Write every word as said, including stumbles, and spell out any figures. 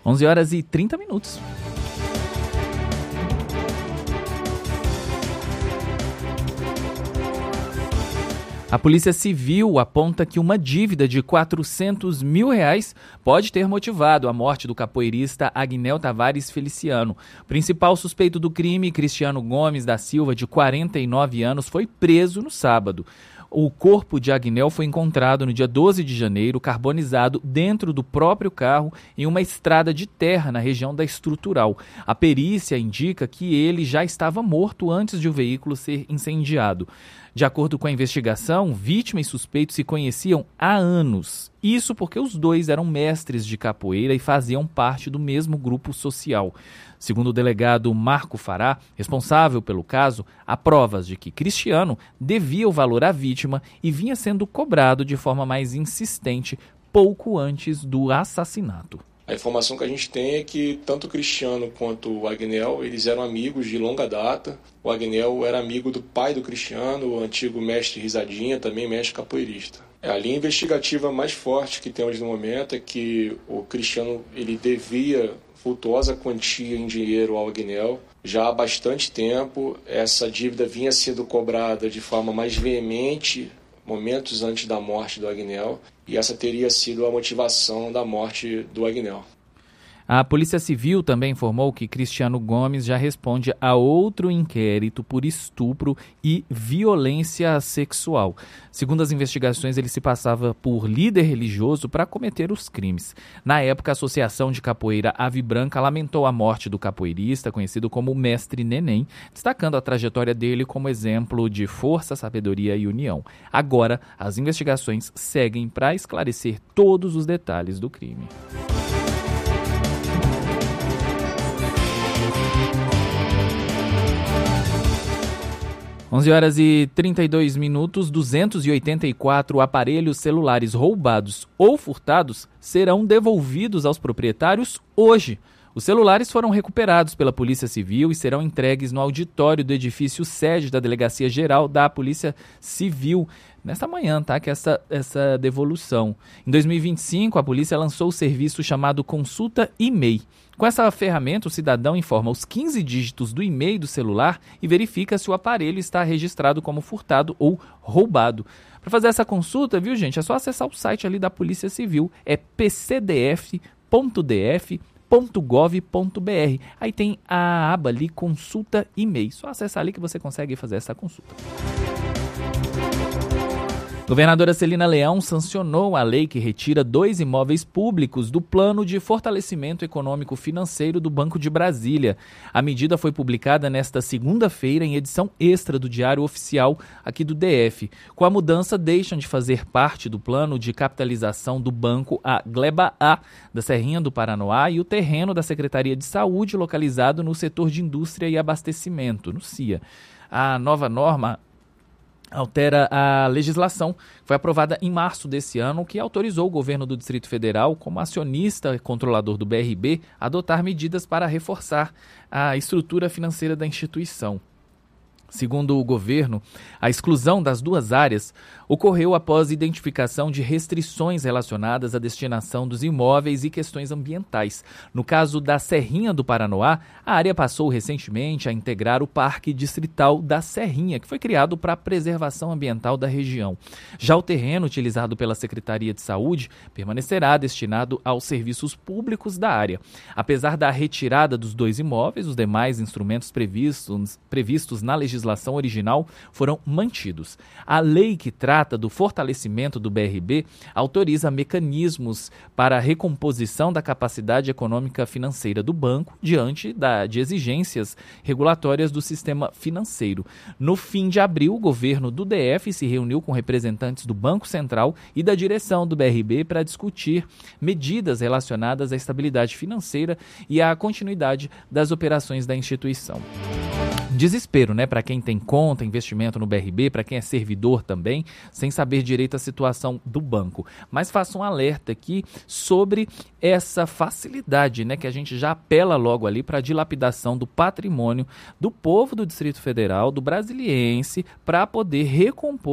onze horas e trinta minutos. A Polícia Civil aponta que uma dívida de quatrocentos mil reais pode ter motivado a morte do capoeirista Agnel Tavares Feliciano. O principal suspeito do crime, Cristiano Gomes da Silva, de quarenta e nove anos, foi preso no sábado. O corpo de Agnel foi encontrado no dia doze de janeiro, carbonizado dentro do próprio carro em uma estrada de terra na região da Estrutural. A perícia indica que ele já estava morto antes de o veículo ser incendiado. De acordo com a investigação, vítima e suspeito se conheciam há anos. Isso porque os dois eram mestres de capoeira e faziam parte do mesmo grupo social. Segundo o delegado Marco Fará, responsável pelo caso, há provas de que Cristiano devia o valor à vítima e vinha sendo cobrado de forma mais insistente pouco antes do assassinato. A informação que a gente tem é que tanto o Cristiano quanto o Agnel, eles eram amigos de longa data. O Agnel era amigo do pai do Cristiano, o antigo mestre Risadinha, também mestre capoeirista. A linha investigativa mais forte que temos no momento é que o Cristiano ele devia vultuosa quantia em dinheiro ao Agnel. Já há bastante tempo, essa dívida vinha sendo cobrada de forma mais veemente momentos antes da morte do Agnel, e essa teria sido a motivação da morte do Agnel. A Polícia Civil também informou que Cristiano Gomes já responde a outro inquérito por estupro e violência sexual. Segundo as investigações, ele se passava por líder religioso para cometer os crimes. Na época, a Associação de Capoeira Ave Branca lamentou a morte do capoeirista, conhecido como Mestre Neném, destacando a trajetória dele como exemplo de força, sabedoria e união. Agora, as investigações seguem para esclarecer todos os detalhes do crime. onze horas e trinta e dois minutos, duzentos e oitenta e quatro aparelhos celulares roubados ou furtados serão devolvidos aos proprietários hoje. Os celulares foram recuperados pela Polícia Civil e serão entregues no auditório do edifício sede da Delegacia Geral da Polícia Civil nesta manhã, tá? Que essa, essa devolução. Em dois mil e vinte e cinco, a polícia lançou o serviço chamado Consulta E-mail. Com essa ferramenta, o cidadão informa os quinze dígitos do e-mail do celular e verifica se o aparelho está registrado como furtado ou roubado. Para fazer essa consulta, viu, gente, é só acessar o site ali da Polícia Civil, é p c d f ponto d f ponto gov ponto b r. Aí tem a aba ali, Consulta E-mail. Só acessar ali que você consegue fazer essa consulta. Governadora Celina Leão sancionou a lei que retira dois imóveis públicos do Plano de Fortalecimento Econômico Financeiro do Banco de Brasília. A medida foi publicada nesta segunda-feira em edição extra do Diário Oficial aqui do D F. Com a mudança, deixam de fazer parte do plano de capitalização do banco a Gleba A, da Serrinha do Paranoá, e o terreno da Secretaria de Saúde, localizado no setor de Indústria e Abastecimento, no C I A. A nova norma altera a legislação que foi aprovada em março desse ano, que autorizou o governo do Distrito Federal, como acionista e controlador do B R B, a adotar medidas para reforçar a estrutura financeira da instituição. Segundo o governo, a exclusão das duas áreas ocorreu após identificação de restrições relacionadas à destinação dos imóveis e questões ambientais. No caso da Serrinha do Paranoá, a área passou recentemente a integrar o Parque Distrital da Serrinha, que foi criado para a preservação ambiental da região. Já o terreno utilizado pela Secretaria de Saúde permanecerá destinado aos serviços públicos da área. Apesar da retirada dos dois imóveis, os demais instrumentos previstos, previstos na legislação legislação original foram mantidos. A lei que trata do fortalecimento do B R B autoriza mecanismos para a recomposição da capacidade econômica financeira do banco diante da, de exigências regulatórias do sistema financeiro. No fim de abril, o governo do D F se reuniu com representantes do Banco Central e da direção do B R B para discutir medidas relacionadas à estabilidade financeira e à continuidade das operações da instituição. Desespero, né, para quem tem conta, investimento no B R B, para quem é servidor também, sem saber direito a situação do banco. Mas faço um alerta aqui sobre essa facilidade, né, que a gente já apela logo ali para a dilapidação do patrimônio do povo do Distrito Federal, do brasiliense, para poder recompor